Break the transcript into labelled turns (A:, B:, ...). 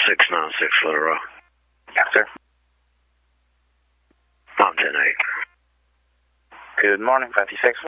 A: 696 Little Rock.
B: Yes, sir.
A: I'm 10-8.
B: Good morning, 56.